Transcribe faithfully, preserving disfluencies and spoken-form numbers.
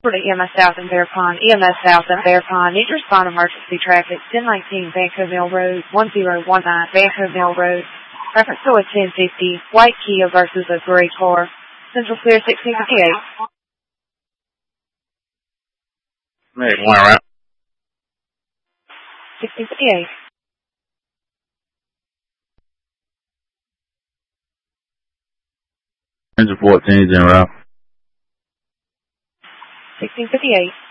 For the E M S South and Bear Pond, E M S South and Bear Pond, need to respond to emergency traffic, ten nineteen Banco Mill Road, one zero one nine Banco Mill Road, reference to a ten fifty, white Kia versus a gray car, Central Clear sixteen fifty-eight. Hey, one route. sixteen fifty-eight. Engine fourteen is en route. sixteen fifty-eight.